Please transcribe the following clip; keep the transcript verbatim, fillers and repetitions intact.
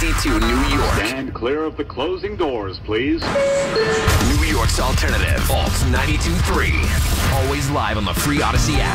sixty-two New York. Stand clear of the closing doors, please. New York's alternative, Alt ninety-two point three. Always live on the free Odyssey app.